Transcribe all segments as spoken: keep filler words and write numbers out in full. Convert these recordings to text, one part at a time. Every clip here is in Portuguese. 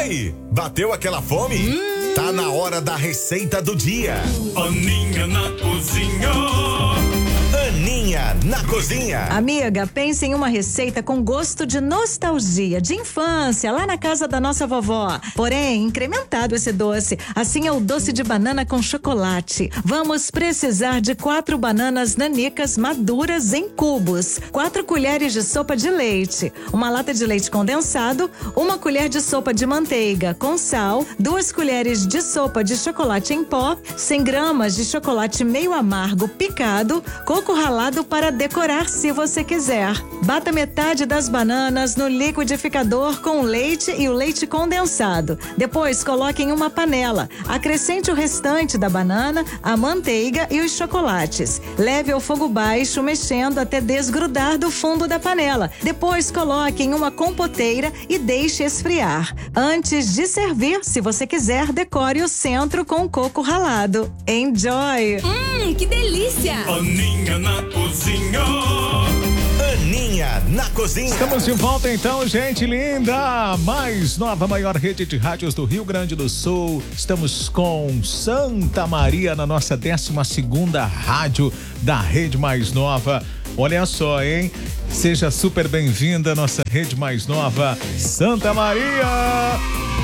aí, bateu aquela fome? Hum. Tá na hora da receita do dia. Aninha na cozinha. Aninha na cozinha. Amiga, pense em uma receita com gosto de nostalgia, de infância, lá na casa da nossa vovó. Porém, incrementado esse doce. Assim é o doce de banana com chocolate. Vamos precisar de quatro bananas nanicas maduras em cubos, quatro colheres de sopa de leite, uma lata de leite condensado, uma colher de sopa de manteiga com sal, duas colheres de sopa de chocolate em pó, cem gramas de chocolate meio amargo picado, coco ralado para decorar se você quiser. Bata metade das bananas no liquidificador com o leite e o leite condensado. Depois coloque em uma panela. Acrescente o restante da banana, a manteiga e os chocolates. Leve ao fogo baixo, mexendo até desgrudar do fundo da panela. Depois coloque em uma compoteira e deixe esfriar. Antes de servir, se você quiser, decore o centro com coco ralado. Enjoy! Hum, que delícia! Aninha na cozinha. Aninha na cozinha. Estamos de volta então, gente linda. Mais nova, maior rede de rádios do Rio Grande do Sul. Estamos com Santa Maria na nossa décima segunda rádio da rede mais nova. Olha só, hein? Seja super bem-vinda à nossa rede mais nova, Santa Maria.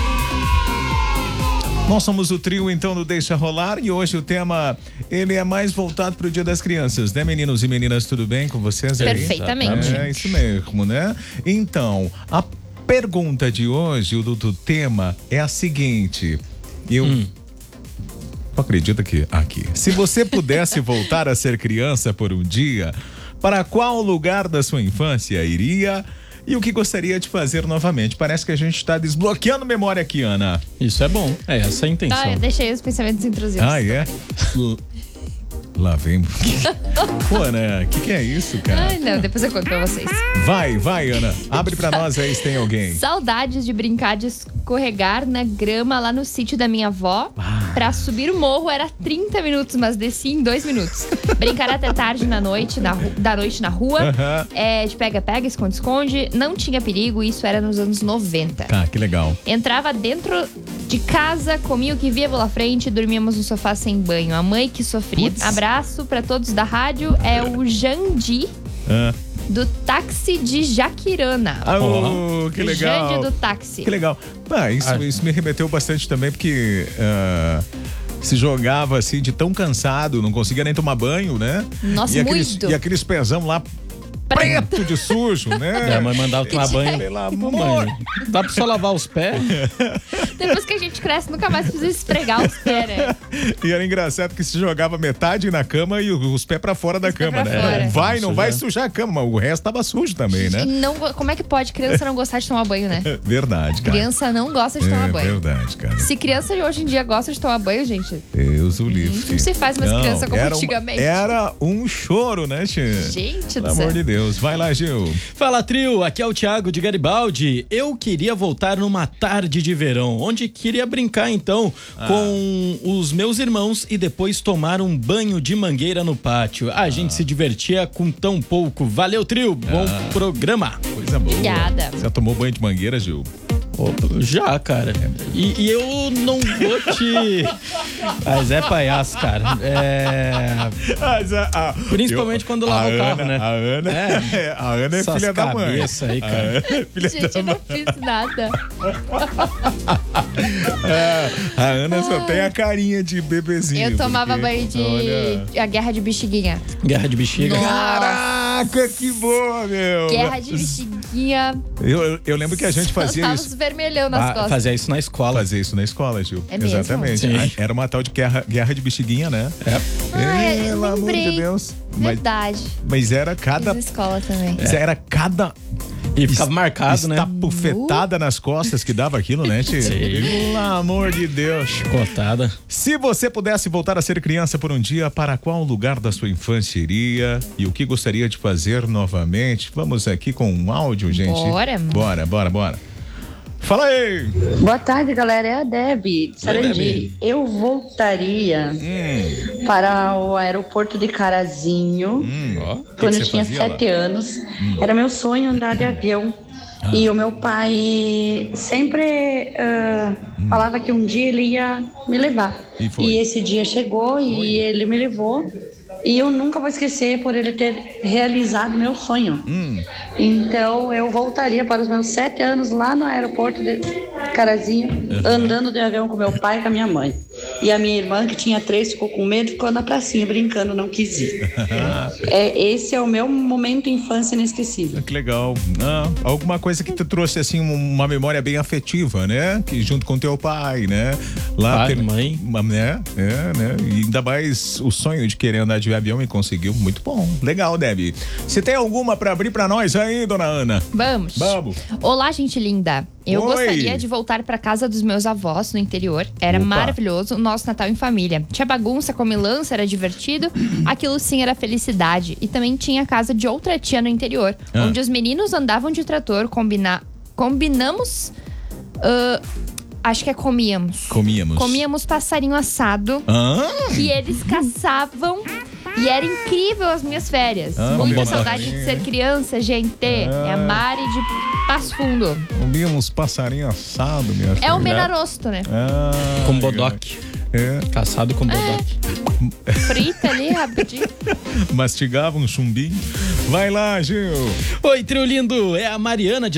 Nós somos o trio, então, do Deixa Rolar, e hoje o tema, ele é mais voltado para o Dia das Crianças, né, meninos e meninas? Tudo bem com vocês aí? Perfeitamente. É isso mesmo, né? Então, a pergunta de hoje, o do, do tema, é a seguinte. Eu... Hum. Não acredita que... Aqui. Se você pudesse voltar a ser criança por um dia, para qual lugar da sua infância iria... E o que gostaria de fazer novamente? Parece que a gente está desbloqueando memória aqui, Ana. Isso é bom. É essa a intenção. Ah, eu deixei os pensamentos intrusivos. Ah, é? Lá vem. Pô, Ana, o que, que é isso, cara? Ai, não, depois eu conto pra vocês. Vai, vai, Ana. Abre pra nós aí se tem alguém. Saudades de brincar de escorregar na grama lá no sítio da minha avó. Ah. Pra subir o morro era trinta minutos, mas desci em dois minutos. Brincar até tarde na noite, na ru- da noite na rua. Uhum. É, de pega-pega, esconde-esconde. Não tinha perigo, isso era nos anos noventa. Tá, que legal. Entrava dentro de casa, comia o que via pela frente, dormíamos no sofá sem banho. A mãe que sofria. Puts. Abraço pra todos da rádio. É o Jandi. Ah. Do táxi de Jaquirana. Ah, oh, que legal. Jandi do táxi. Que legal. Ah, isso, ah. isso me remeteu bastante também, porque uh, se jogava assim de tão cansado, não conseguia nem tomar banho, né? Nossa, e aqueles, muito. E aqueles pezão lá preto de sujo, né? Minha mãe mandava tomar banho. Pelo amor. Dá pra só lavar os pés? Depois que a gente cresce, nunca mais precisa esfregar os pés, né? E era engraçado que se jogava metade na cama e os pés pra fora da cama, né? Fora. Não vai, não Sujar. vai sujar a cama, mas o resto tava sujo também, né? E não, como é que pode criança não gostar de tomar banho, né? Verdade, cara. Criança não gosta de tomar é, banho. Verdade, cara. Se criança de hoje em dia gosta de tomar banho, gente... Deus o livre. Não se faz mais Não, criança como era antigamente. Um, era um choro, né, tia? Gente Pelo do céu. amor de Deus. Vai lá, Gil. Fala, trio, aqui é o Thiago de Garibaldi. Eu queria voltar numa tarde de verão, onde queria brincar então ah. com os meus irmãos e depois tomar um banho de mangueira no pátio. A ah. gente se divertia com tão pouco. Valeu, trio, bom ah. programa. Coisa boa. Obrigada. Você já tomou banho de mangueira, Gil? Já, cara. E, e eu não vou te... Mas é palhaço, cara. É... Mas a, a, Principalmente eu, quando lava o carro, Ana, né? A Ana é, a Ana é filha da mãe. Aí, cara. É filha Gente, da eu não mãe. fiz nada. É, a Ana só tem a carinha de bebezinho. Eu tomava porque, banho de... olha... A guerra de bexiguinha. Guerra de bexiga. Nossa. Caraca, que boa, meu. Guerra de bexiguinha. Eu, eu, eu lembro que a gente fazia Tava isso. os vermelhão nas Ah, costas. fazia isso na escola. Fazia isso na escola, Gil. É mesmo? Exatamente. Sim. Era uma tal de guerra, guerra de bexiguinha, né? É. Ah, eu Pelo amor lembrei. de Deus. Mas, Verdade. mas era cada. Fiz escola também. É. Era cada. E ficava marcado, né? Estapufetada nas costas que dava aquilo, né, Tio? Pelo amor de Deus. Chicotada. Se você pudesse voltar a ser criança por um dia, para qual lugar da sua infância iria? E o que gostaria de fazer novamente? Vamos aqui com um áudio, gente. Bora. Bora, bora, bora. Fala aí! Boa tarde, galera. É a Debbie, de Sarandi. Eu voltaria hum. para o aeroporto de Carazinho hum, ó. quando que eu tinha sete anos. Hum. Era meu sonho andar de avião. Ah. E o meu pai sempre uh, hum. falava que um dia ele ia me levar. E, foi. E esse dia chegou e foi. Ele me levou. E eu nunca vou esquecer por ele ter realizado meu sonho. Hum. Então eu voltaria para os meus sete anos lá no aeroporto de Carazinho, uhum. andando de avião com meu pai e com a minha mãe. E a minha irmã, que tinha três, ficou com medo, ficou na pracinha brincando, não quis ir. é, esse é o meu momento infância inesquecível. Que legal. Ah, alguma coisa que te trouxe assim uma memória bem afetiva, né? Que junto com teu pai, né? Lá pai, ter... mãe. Né? É, né? E ainda mais o sonho de querer andar de avião e conseguiu. Muito bom. Legal, Debbie. Você tem alguma pra abrir pra nós aí, dona Ana? Vamos. Vamos. Olá, gente linda. Eu Oi. gostaria de voltar pra casa dos meus avós no interior. Era Opa. maravilhoso o nosso Natal em família. Tinha bagunça, comilança, era divertido. Aquilo sim era felicidade. E também tinha a casa de outra tia no interior, ah. onde os meninos andavam de trator, combina... combinamos... Uh, acho que é comíamos. Comíamos. Comíamos passarinho assado, ah. que eles caçavam. E era incrível as minhas férias. Ah, Muita saudade de ser criança, gente. Ah. É a Mari de Passo Fundo. Comíamos passarinho assado, minha filha. É o menarosto, né? Ah, com bodoque. É. Caçado com bodoque. É. Frita ali, rapidinho. Mastigava um chumbinho. Vai lá, Gil. Oi, trio lindo. É a Mariana de